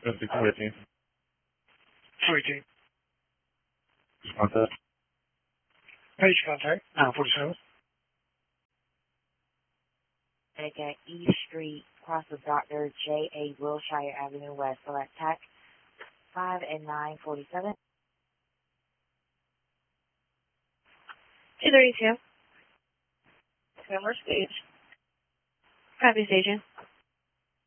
218. 218. Contact. Page contact, 947. At East Street, cross of Dr. J.A. Wilshire Avenue West, select TAC 5 and 947. 232. Summer Stage. Copy station.